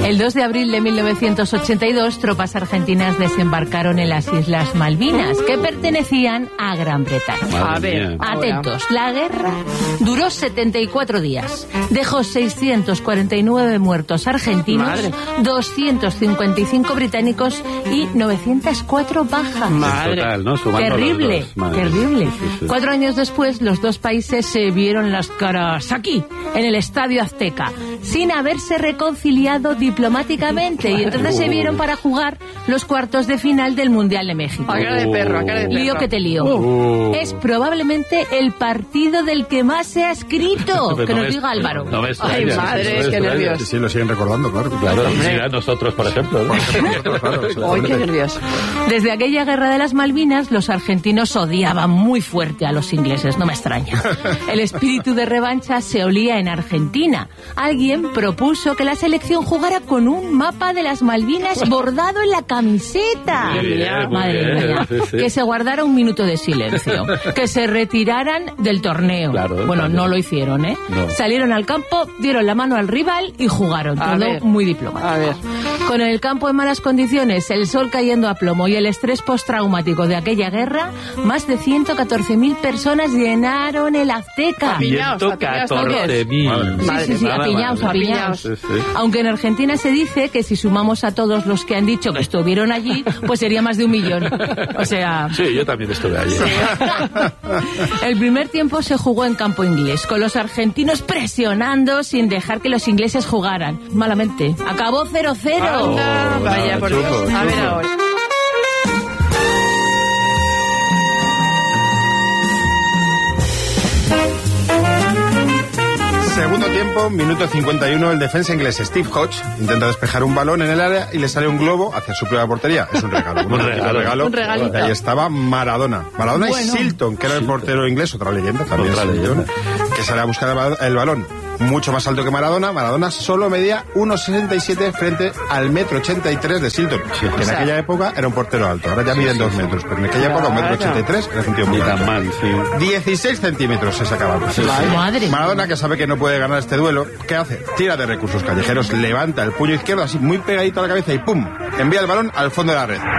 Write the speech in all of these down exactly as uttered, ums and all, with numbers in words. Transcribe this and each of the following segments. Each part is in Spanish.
El dos de abril de mil novecientos ochenta y dos, tropas argentinas desembarcaron en las Islas Malvinas, que pertenecían a Gran Bretaña. A ver, atentos, la guerra duró setenta y cuatro días. Dejó seiscientos cuarenta y nueve muertos argentinos, Madre. doscientos cincuenta y cinco británicos y novecientas cuatro bajas. Madre. Total, ¿no? Sumando Terrible, los dos. Madre. terrible. Sí, sí, sí. Cuatro años después, los dos países se vieron las caras aquí, en el Estadio Azteca, sin haberse reconciliado diplomáticamente. Y entonces se vieron para jugar los cuartos de final del Mundial de México. A cara de perro, a cara de perro. Lío que te lío. Uh. Es probablemente el partido del que más se ha escrito. Pero que no nos ves- diga Álvaro. No me extraña, Ay, no madre, me qué extraña. nervios. Sí, sí, lo siguen recordando, claro. Claro, Hombre. sí, a nosotros, por ejemplo, ¿no? Ay, qué nervios. Desde aquella guerra de las Malvinas, los argentinos odiaban muy fuerte a los ingleses, no me extraña. El espíritu de revancha se olía en Argentina. Alguien propuso que la selección jugara con un mapa de las Malvinas bordado en la camiseta. Muy bien, muy Madre bien, mía. sí, sí. Que se guardara un minuto de silencio. Que se retiraran del torneo. Claro, bueno, claro. no lo hicieron, ¿eh? No. Salieron al campo, dieron la mano al rival y jugaron. A Todo ver. muy diplomático. A ver. Con el campo en malas condiciones, el sol cayendo a plomo y el estrés postraumático de aquella guerra, más de ciento catorce mil personas llenaron el Azteca. Apiñaos, ciento apiñaos, catorce mil. Madre Sí, sí, sí, mía. apiñaos, Madre mía. apiñaos. Sí, sí. Aunque en Argentina se dice que si sumamos a todos los que han dicho que estuvieron allí, pues sería más de un millón. O sea... Sí, yo también estuve allí. El primer tiempo se jugó en campo inglés, con los argentinos presionando sin dejar que los ingleses jugaran. Malamente. Acabó cero cero. Anda, vaya, por Dios. Chufo, A ver chufo. ahora. Segundo tiempo, minuto cincuenta y uno, el defensa inglés Steve Hodge intenta despejar un balón en el área y le sale un globo hacia su propia portería. Es un regalo. Un regalo. Un regalito. Y ahí estaba Maradona. Maradona Bueno. y Silton, que era el portero inglés, otra leyenda también. Otra Silton, leyenda. que sale a buscar el ba- el balón. Mucho más alto que Maradona. Maradona solo medía uno sesenta y siete frente al metro ochenta y tres de Silton, que en o sea, aquella época era un portero alto. Ahora ya miden dos metros, pero en aquella época un metro ochenta y tres era un tío muy Ni tan alto. mal, sí. dieciséis centímetros se sacaba. Madre. Maradona, que sabe que no puede ganar este duelo, ¿qué hace? Tira de recursos callejeros, levanta el puño izquierdo así muy pegadito a la cabeza y ¡pum! Envía el balón al fondo de la red.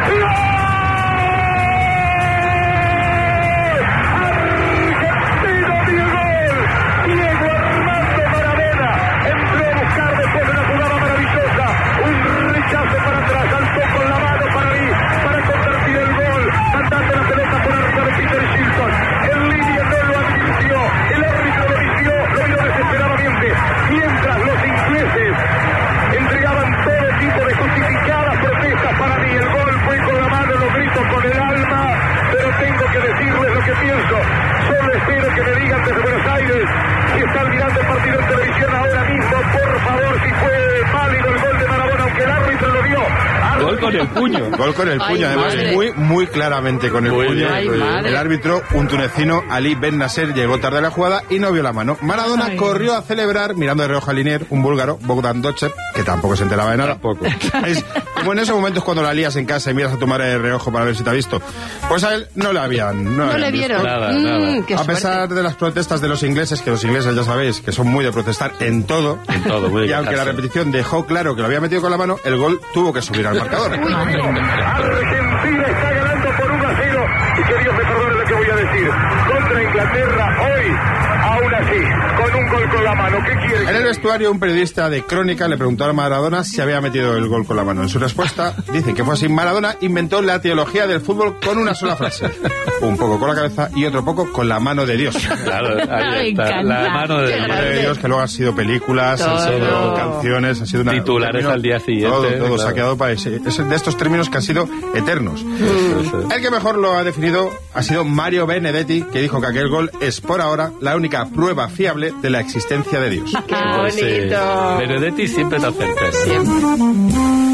Gol con el puño. Gol con el Ay, puño, además madre. muy, muy claramente con el Muy puño. bien, Ay, madre. El árbitro, un tunecino, Ali Ben Nasser, llegó tarde a la jugada y no vio la mano. Maradona Ay. corrió a celebrar, mirando de reojo a Linier, un búlgaro, Bogdan Dochev, que tampoco se enteraba de nada. Tampoco. Es como en esos momentos cuando la lías en casa y miras a tu madre de reojo para ver si te ha visto. Pues a él no le habían. No, No habían le visto. vieron. Nada, Mm, nada. qué A suerte. pesar de las protestas de los ingleses, que los ingleses ya sabéis que son muy de protestar en todo, En todo, muy de y aunque la quejarse. repetición dejó claro que lo había metido con la mano, el gol tuvo que subir al marcador. Argentina está ganando por uno a cero y que Dios me perdone lo que voy a decir. Contra Inglaterra hoy, aún así, con un gol con la mano. ¿Qué quiere? En el vestuario, un periodista de Crónica le preguntó a Maradona si había metido el gol con la mano. En su respuesta, dice que fue así. Maradona inventó la teología del fútbol con una sola frase. Un poco con la cabeza y otro poco con la mano de Dios. Claro, Me ahí está. encanta. La mano de Qué La mano Dios. de Dios, que luego ha sido películas, Todo. ha sido canciones, ha sido una... Titulares un término- al día siguiente, Todo, todo, se claro. ha quedado para ese. Es de estos términos que han sido eternos. El que mejor lo ha definido ha sido Mario Benedetti, que dijo que aquel gol es por ahora la única prueba fiable de la existencia de Dios. Qué Pues sí. bonito. Benedetti siempre tan certero. Siempre.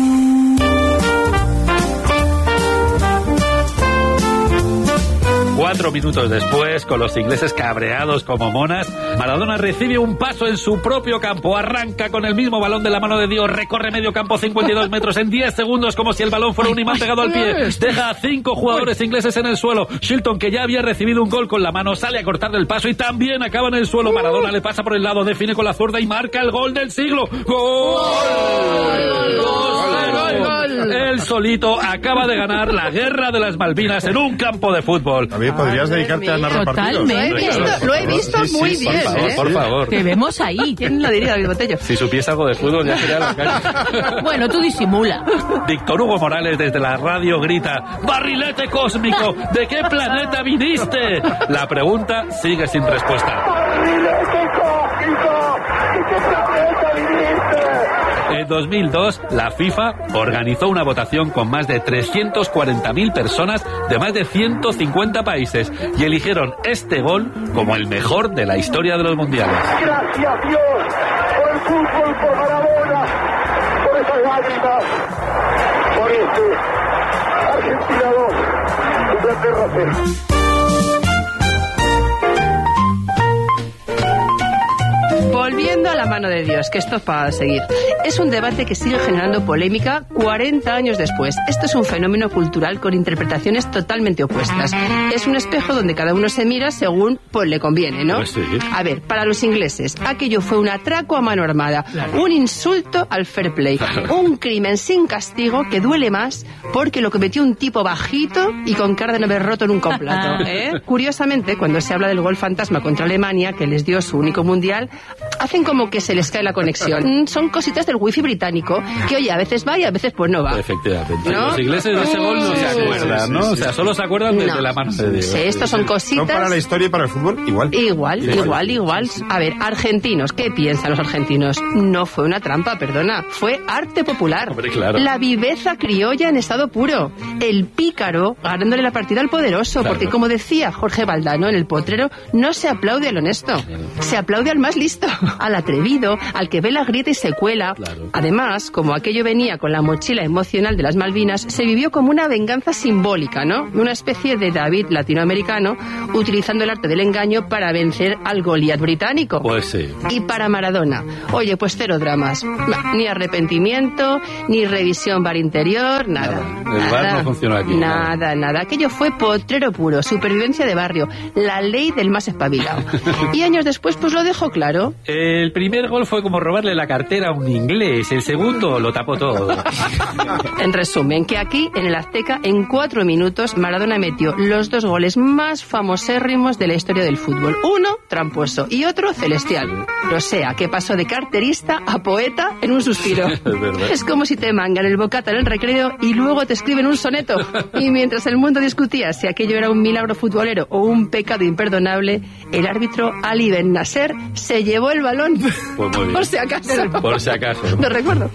Cuatro minutos después, con los ingleses cabreados como monas, Maradona recibe un paso en su propio campo, arranca con el mismo balón de la mano de Dios, recorre medio campo cincuenta y dos metros en diez segundos como si el balón fuera un imán pegado al pie, deja a cinco jugadores ingleses en el suelo. Shilton, que ya había recibido un gol con la mano, sale a cortarle el paso y también acaba en el suelo. Maradona le pasa por el lado, define con la zurda y marca el gol del siglo. ¡Gol! solito acaba de ganar la guerra de las Malvinas en un campo de fútbol. También podrías dedicarte a narrar partidos. Totalmente. Esto, lo he visto Sí, sí, muy sí, bien, Por favor, ¿eh? por favor. Te vemos ahí. ¿Quién lo diría, David Botello? Si supiese algo de fútbol ya sería la calle. Bueno, tú disimula. Víctor Hugo Morales desde la radio grita: ¡Barrilete cósmico! ¿De qué planeta viniste? La pregunta sigue sin respuesta. En dos mil dos, la FIFA organizó una votación con más de trescientas cuarenta mil personas de más de ciento cincuenta países y eligieron este gol como el mejor de la historia de los mundiales. Gracias Dios por el fútbol, por Maradona, por esas lágrimas, por este Argentina dos, Inglaterra cero. Volviendo a la mano de Dios, que esto es para seguir. Es un debate que sigue generando polémica cuarenta años después. Esto es un fenómeno cultural con interpretaciones totalmente opuestas. Es un espejo donde cada uno se mira según pues le conviene, ¿no? Pues sí. A ver, para los ingleses, aquello fue un atraco a mano armada, un insulto al fair play, un crimen sin castigo que duele más porque lo cometió un tipo bajito y con cara de no haber roto en un complato, ¿eh? Curiosamente, cuando se habla del gol fantasma contra Alemania, que les dio su único mundial, hacen como que se les cae la conexión. Mm, Son cositas del wifi británico que, oye, a veces va y a veces pues no va. Efectivamente. ¿No? Los ingleses de ese gol no se Sí, acuerdan, sí, ¿no? sí, O sea, sí. solo se acuerdan de, No. de la mano de Dios. Sí, estos son No cositas... para la historia y para el fútbol, igual. Igual, igual, igual. A ver, argentinos, ¿qué piensan los argentinos? No fue una trampa, perdona, fue arte popular. Hombre, claro. La viveza criolla en estado puro. El pícaro ganándole la partida al poderoso, Claro. porque como decía Jorge Valdano en El Potrero, no se aplaude al honesto, se aplaude al más listo, al atrevido, al que ve la grieta y se cuela. Claro. Además, como aquello venía con la mochila emocional de las Malvinas, se vivió como una venganza simbólica, ¿no? Una especie de David latinoamericano utilizando el arte del engaño para vencer al Goliat británico. Pues sí. Y para Maradona, oye, pues cero dramas. Bah, Ni arrepentimiento, ni revisión bar interior, nada. Nada. El bar no funcionó aquí, Nada, nada. nada. Aquello fue potrero puro, supervivencia de barrio, la ley del más espabilado. Y años después, pues lo dejó claro. El primer gol fue como robarle la cartera a un inglés. El segundo lo tapó todo. En resumen, que aquí, en el Azteca, en cuatro minutos, Maradona metió los dos goles más famosérrimos de la historia del fútbol. Uno, tramposo, y otro, celestial. O sea, que pasó de carterista a poeta en un suspiro. Es verdad. Es como si te mangan el bocata en el recreo y luego te escriben un soneto. Y mientras el mundo discutía si aquello era un milagro futbolero o un pecado imperdonable, el árbitro Ali Ben Nasser se llevó el balón. Pues muy bien. Por si acaso. Por si acaso. Lo recuerdo.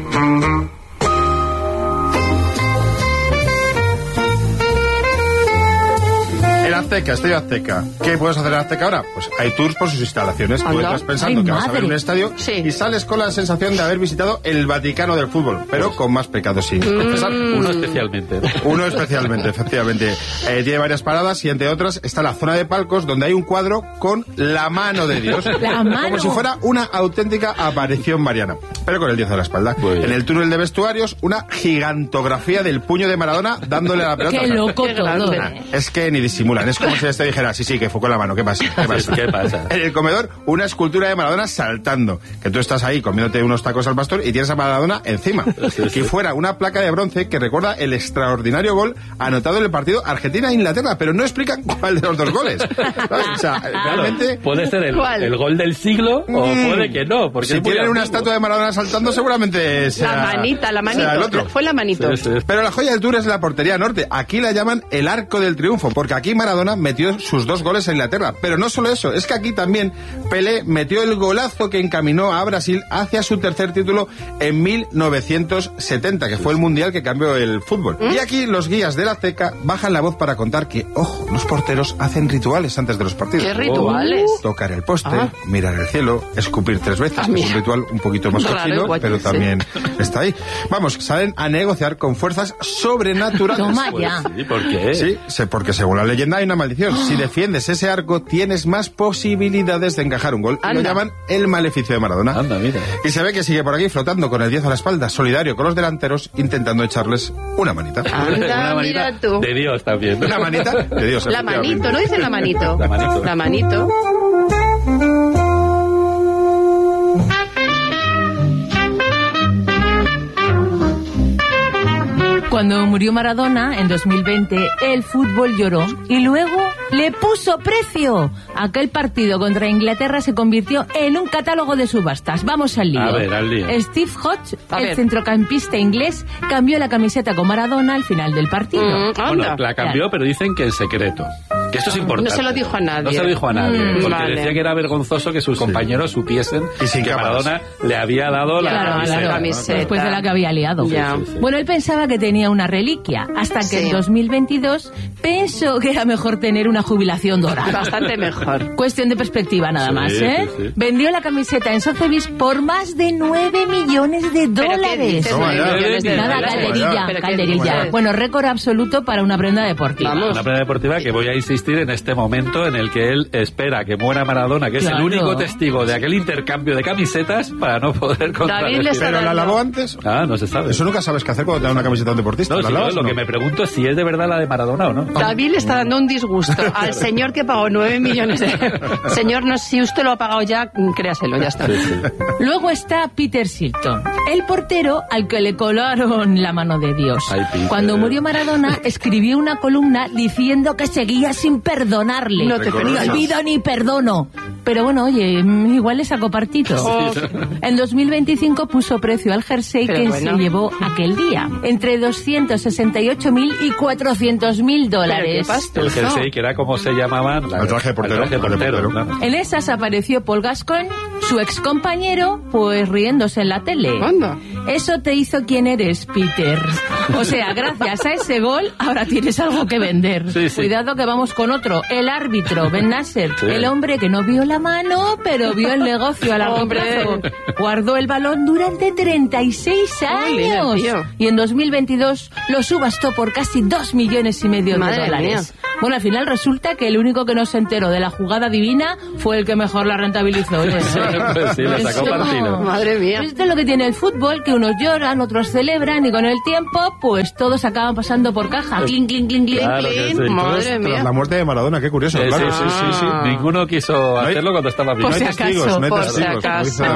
El Azteca, Estadio Azteca. ¿Qué puedes hacer en Azteca ahora? Pues hay tours por sus instalaciones. Tú Anda. entras pensando Ay, que vas a ver madre. un estadio Sí. y sales con la sensación de haber visitado el Vaticano del fútbol, pero con más pecados sin confesar. Uno especialmente. Uno especialmente, efectivamente. Eh, tiene varias paradas y entre otras está la zona de palcos donde hay un cuadro con la mano de Dios. La mano. Como si fuera una auténtica aparición mariana, pero con el Dios a la espalda. Muy bien. En el túnel de vestuarios, una gigantografía del puño de Maradona dándole a la pelota. Qué loco Qué todo. grande. ¿eh? Es que ni disimulan, es como si este dijera, sí, sí, que fue con la mano, ¿qué pasa? ¿Qué pasa? ¿Qué pasa? En el comedor, una escultura de Maradona saltando, que tú estás ahí comiéndote unos tacos al pastor y tienes a Maradona encima. Sí, sí. Que fuera una placa de bronce que recuerda el extraordinario gol anotado en el partido Argentina-Inglaterra, pero no explican cuál de los dos goles. ¿Sabes? O sea, realmente... Puede ser el, ¿Cuál? el gol del siglo o Mm. puede que no. Porque Si es muy tienen una antiguo. estatua de Maradona saltando, seguramente sea... La manita, la sea el otro. manito. Fue la manito. Sí, sí. Pero la joya del Tour es la portería norte. Aquí la llaman el Arco del Triunfo, porque aquí Maradona metió sus dos goles a Inglaterra. Pero no solo eso, es que aquí también Pelé metió el golazo que encaminó a Brasil hacia su tercer título en mil novecientos setenta, que fue el mundial que cambió el fútbol. Y aquí los guías de la Azteca bajan la voz para contar que, ojo, los porteros hacen rituales antes de los partidos. ¿Qué rituales? Tocar el poste, Ah. mirar el cielo, escupir tres veces, Ah, que es un mira. ritual un poquito más Raro, cochino, igual, pero sí. también está ahí. Vamos, salen a negociar con fuerzas sobrenaturales. Toma Pues ya. sí, ¿por qué? Sí, sé, porque según la leyenda hay una maldición. Si defiendes ese arco, tienes más posibilidades de encajar un gol. Y lo Anda. llaman el maleficio de Maradona. Anda, mira. Y se ve que sigue por aquí flotando con el diez a la espalda, solidario con los delanteros, intentando echarles una manita. Anda, Una manita mira tú. de Dios también. Una manita de Dios. La efectivamente. manito, ¿no dicen la manito? La manito. La manito. Cuando murió Maradona, en dos mil veinte, el fútbol lloró y luego le puso precio. Aquel partido contra Inglaterra se convirtió en un catálogo de subastas. Vamos al lío. A ver, al lío. Steve Hodge, A el ver. centrocampista inglés, cambió la camiseta con Maradona al final del partido. Mm, Bueno, anda. la cambió, pero dicen que en secreto. Que esto es importante. No se lo dijo a nadie. No se lo dijo a nadie. Mm, porque vale. decía que era vergonzoso que sus compañeros supiesen Y sin que cámaras. Maradona le había dado la Claro, camiseta. la ¿no? camiseta. Después de la que había liado. Ya. Sí, sí, sí. Bueno, él pensaba que tenía una reliquia, hasta que Sí. en dos mil veintidós pensó que era mejor tener una jubilación dorada. Bastante mejor. Cuestión de perspectiva nada Sí, más, sí, ¿eh? sí. Vendió la camiseta en Sotheby's por más de nueve millones de ¿Pero qué dólares. dices? Toma nueve ya. millones de Nada, dólares. calderilla, ¿Pero qué calderilla. dices? Bueno, récord absoluto para una prenda deportiva. Vamos. Una prueba deportiva que voy a insistir en este momento en el que él espera que muera Maradona, que es Claro. el único testigo de aquel intercambio de camisetas para no poder contradecir. le está ¿Pero la dando- lavó antes? Ah, no se sabe. Eso nunca sabes qué hacer cuando te da una camiseta de un deportista. No, ¿La si no, lavas lo o no? que me pregunto es si es de verdad la de Maradona o no. David le está dando un disgusto al señor que pagó nueve millones de euros. Señor, no, si usted lo ha pagado ya, créaselo, ya está. Luego está Peter Shilton, el portero al que le colaron la mano de Dios. Ay, Peter. Cuando murió Maradona, escribió una columna diciendo que seguía sin perdonarle. No te Ni perdonas. olvido ni perdono. Pero bueno, oye, mm, igual le sacó partido. Oh. En dos mil veinticinco puso precio al jersey Pero que bueno. se llevó aquel día. Entre doscientos sesenta y ocho mil y cuatrocientos mil Pero qué dólares. pasto. El jersey, que era como se llamaban. la- El traje de portero. el traje de portero, El portero. claro. En esas apareció Paul Gascoigne, su ex compañero, pues riéndose en la tele. Anda. Eso te hizo quien eres, Peter. O sea, gracias a ese gol, ahora tienes algo que vender. Sí, sí. Cuidado que vamos con otro. El árbitro, Ben Nasser. Sí. El hombre que no vio la mano, pero vio el negocio a largo Hombre. plazo. Guardó el balón durante treinta y seis Jolín, años. tío. Y en dos mil veintidós lo subastó por casi dos millones y medio Madre de dólares. mía. Bueno, al final resulta que el único que no se enteró de la jugada divina fue el que mejor la rentabilizó. Oye, Sí, pues sí, le sacó Eso- partido. Madre mía. Esto es lo que tiene el fútbol, que unos lloran, otros celebran y con el tiempo, pues todos acaban pasando por caja. Clink, clink, clink, clink. Claro que Clean, sí. madre Tras mía. la muerte de Maradona, qué curioso, Eh, claro. sí, sí, sí, sí. Ah. Ninguno quiso hay- hacerlo cuando estaba vivo. Por No si hay acaso, testigos, no hay por si testigos, como acaso. dice